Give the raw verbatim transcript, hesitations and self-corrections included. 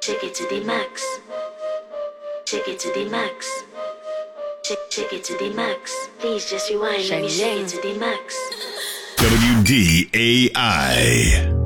Shake it to the max. Shake it to the max. Shake, shake it to the max. Please just rewind. Let me shake it to the max. W D A I